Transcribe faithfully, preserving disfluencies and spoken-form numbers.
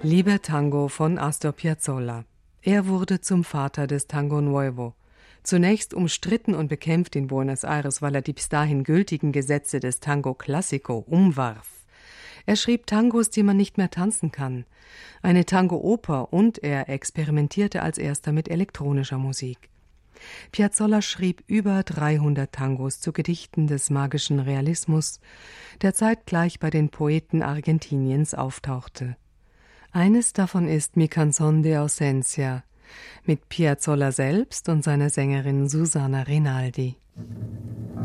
Lieber Tango von Astor Piazzolla. Er wurde zum Vater des Tango Nuevo. Zunächst umstritten und bekämpft in Buenos Aires, weil er die bis dahin gültigen Gesetze des Tango Classico umwarf. Er schrieb Tangos, die man nicht mehr tanzen kann, eine Tango-Oper, und er experimentierte als erster mit elektronischer Musik. Piazzolla schrieb über dreihundert Tangos zu Gedichten des magischen Realismus, der zeitgleich bei den Poeten Argentiniens auftauchte. Eines davon ist Mi Canzón de Ausencia mit Piazzolla selbst und seiner Sängerin Susana Rinaldi.